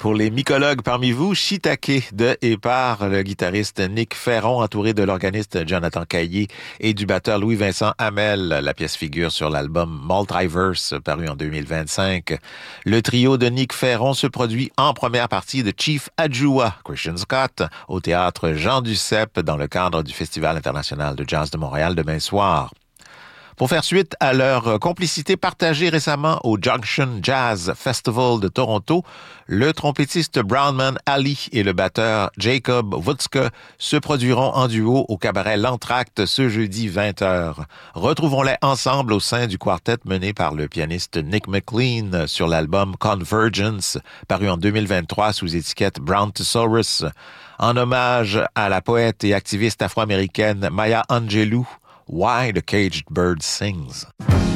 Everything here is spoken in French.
Pour les mycologues parmi vous, Shiitake de et par le guitariste Nick Ferron, entouré de l'organiste Jonathan Caillé et du batteur Louis-Vincent Hamel. La pièce figure sur l'album Multiverse, paru en 2025. Le trio de Nick Ferron se produit en première partie de Chief Adjua, Christian Scott, au théâtre Jean Duceppe dans le cadre du Festival international de jazz de Montréal demain soir. Pour faire suite à leur complicité partagée récemment au Junction Jazz Festival de Toronto, le trompettiste Brownman Ali et le batteur Jacob Wutzke se produiront en duo au cabaret L'Entracte ce jeudi 20h. Retrouvons-les ensemble au sein du quartet mené par le pianiste Nick McLean sur l'album Convergence, paru en 2023 sous étiquette Brown-Tosaurus, en hommage à la poète et activiste afro-américaine Maya Angelou. Why the Caged Bird Sings.